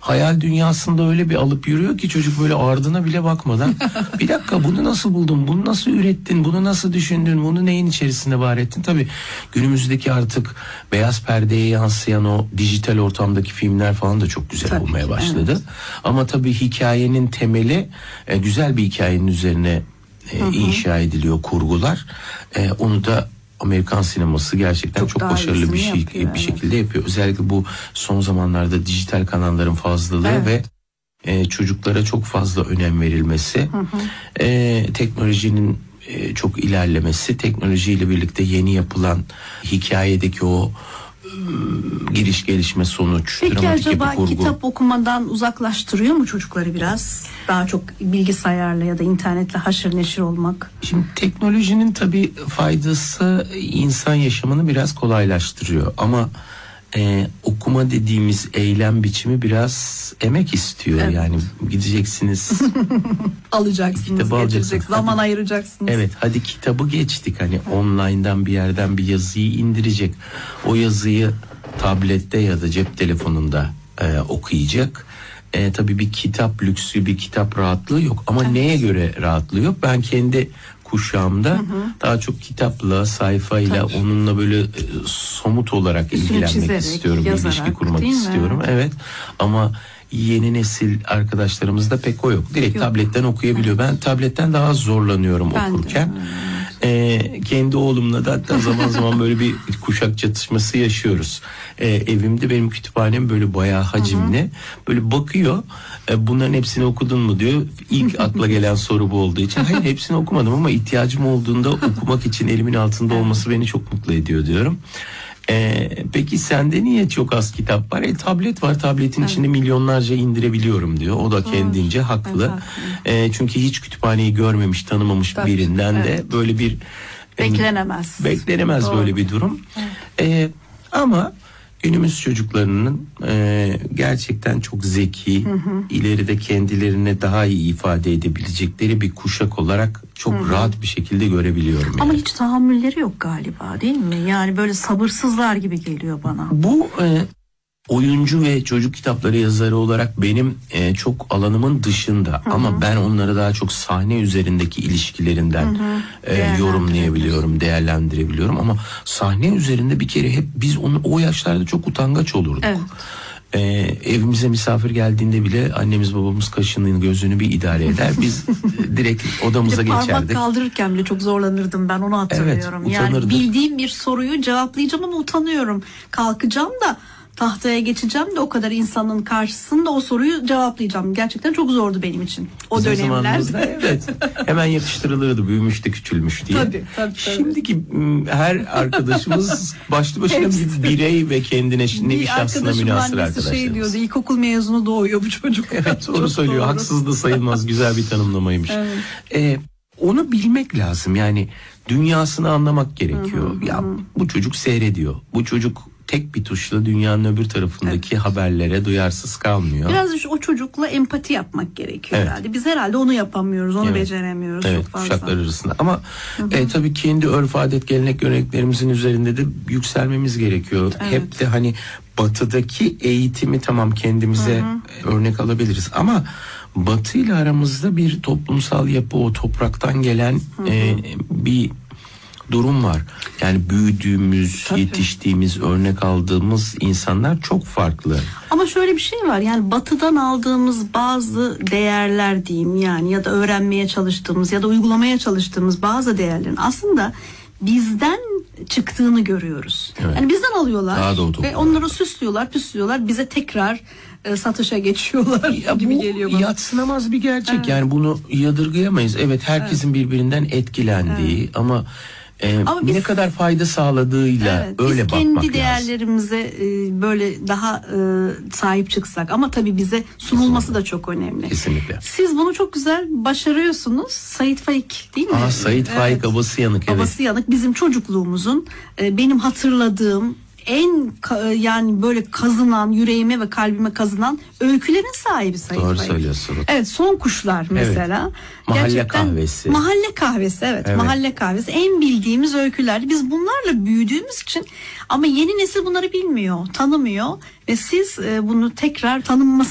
hayal dünyasında öyle bir alıp yürüyor ki çocuk böyle ardına bile bakmadan bir dakika bunu nasıl buldun, bunu nasıl ürettin, bunu nasıl düşündün, bunu neyin içerisinde var ettin. Tabii günümüzdeki artık beyaz perdeye yansıyan o dijital ortamdaki filmler falan da çok güzel olmaya başladı. Evet. Ama tabii hikayenin temeli güzel bir hikayenin üzerine inşa ediliyor kurgular. Onu da Amerikan sineması gerçekten çok başarılı bir şekilde yapıyor. Özellikle bu son zamanlarda dijital kanalların fazlalığı ve çocuklara çok fazla önem verilmesi, teknolojinin çok ilerlemesi, teknolojiyle birlikte yeni yapılan hikayedeki o giriş gelişme sonuç. Peki acaba kitap okumadan uzaklaştırıyor mu çocukları biraz? Daha çok bilgisayarla ya da internetle haşır neşir olmak. Şimdi teknolojinin tabii faydası insan yaşamını biraz kolaylaştırıyor. Ama okuma dediğimiz eylem biçimi biraz emek istiyor. Evet. Yani gideceksiniz. Alacaksınız, geçeceksiniz, zaman ayıracaksınız. Evet, hadi kitabı geçtik. Hani online'dan bir yerden bir yazıyı indirecek. O yazıyı tablette ya da cep telefonunda okuyacak. Tabii bir kitap lüksü, bir kitap rahatlığı yok. Ama neye göre rahatlığı yok? Ben kendi kuşağımda daha çok kitapla, sayfayla, onunla böyle somut olarak ilgilenmek istiyorum. Yazarak, ilişki kurmak istiyorum. Evet. Ama yeni nesil arkadaşlarımızda pek o yok. Direkt tabletten okuyabiliyor. Ben tabletten daha zorlanıyorum okurken. Kendi oğlumla da hatta zaman zaman böyle bir kuşak çatışması yaşıyoruz. Evimde benim kütüphanem böyle bayağı hacimli. Böyle bakıyor, bunların hepsini okudun mu diyor. İlk akla gelen soru bu olduğu için. Hayır, hepsini okumadım ama ihtiyacım olduğunda okumak için elimin altında olması beni çok mutlu ediyor diyorum. Peki sende niye çok az kitap var? Tablet var, tabletin içinde milyonlarca indirebiliyorum diyor. O da kendince haklı. Çünkü hiç kütüphaneyi görmemiş, tanımamış birinden de böyle bir beklenemez böyle bir durum. Ama günümüz çocuklarının gerçekten çok zeki, ileride kendilerine daha iyi ifade edebilecekleri bir kuşak olarak çok rahat bir şekilde görebiliyorum. Ama hiç tahammülleri yok galiba, değil mi? Yani böyle sabırsızlar gibi geliyor bana. Bu oyuncu ve çocuk kitapları yazarı olarak benim çok alanımın dışında. Ama ben onları daha çok sahne üzerindeki ilişkilerinden yorumlayabiliyorum, değerlendirebiliyorum. Ama sahne üzerinde bir kere hep biz o yaşlarda çok utangaç olurduk. Evet. Evimize misafir geldiğinde bile annemiz babamız kaşını gözünü bir idare eder. Biz direkt odamıza geçerdik. Parmak kaldırırken bile çok zorlanırdım, ben onu hatırlıyorum. Evet, yani bildiğim bir soruyu cevaplayacağım ama utanıyorum. Kalkacağım da tahtaya geçeceğim de o kadar insanın karşısında o soruyu cevaplayacağım. Gerçekten çok zordu benim için o bizim dönemlerde. Evet. Hemen yapıştırılırdı, büyümüş de küçülmüş diye. Tabii. Şimdiki her arkadaşımız başlı başına bir birey ve kendine nevi şahsına münhasır arkadaşlarımız. Şey diyordu, ilkokul mezunu doğuyor bu çocuk. Evet, doğru söylüyor. Doğru. Haksız da sayılmaz, güzel bir tanımlamaymış. Evet. Onu bilmek lazım. Yani dünyasını anlamak gerekiyor. Ya bu çocuk seyrediyor. Bu çocuk tek bir tuşla dünyanın öbür tarafındaki haberlere duyarsız kalmıyor. Biraz o çocukla empati yapmak gerekiyor herhalde. Biz herhalde onu yapamıyoruz, onu beceremiyoruz çok fazla. Kuşaklar arasında. Ama tabii kendi örf, adet, gelenek, göreneklerimizin üzerinde de yükselmemiz gerekiyor. Hep de hani batıdaki eğitimi tamam kendimize örnek alabiliriz ama Batı ile aramızda bir toplumsal yapı, o topraktan gelen bir durum var. Yani büyüdüğümüz, yetiştiğimiz, örnek aldığımız insanlar çok farklı. Ama şöyle bir şey var. Yani batıdan aldığımız bazı değerler diyeyim yani ya da öğrenmeye çalıştığımız ya da uygulamaya çalıştığımız bazı değerlerin aslında bizden çıktığını görüyoruz. Evet. Yani bizden alıyorlar ve onları süslüyorlar, püslüyorlar. Bize tekrar satışa geçiyorlar gibi geliyor bana. Yadsınamaz bir gerçek. Yani bunu yadırgayamayız. Evet, herkesin birbirinden etkilendiği ama ne kadar fayda sağladığıyla öyle bakmak lazım. Biz kendi değerlerimize böyle daha sahip çıksak ama tabii bize sunulması da çok önemli. Kesinlikle. Siz bunu çok güzel başarıyorsunuz. Sait Faik değil mi? Sait Faik, Abası Yanık. Abası Yanık bizim çocukluğumuzun benim hatırladığım en yani böyle kazınan, yüreğime ve kalbime kazınan öykülerin sahibi Sait Faik. Doğru söylüyorsun. Evet, Son Kuşlar mesela. Mahalle kahvesi. Mahalle kahvesi, evet. Mahalle kahvesi en bildiğimiz öykülerdi. Biz bunlarla büyüdüğümüz için ama yeni nesil bunları bilmiyor, tanımıyor ve siz bunu tekrar tanınması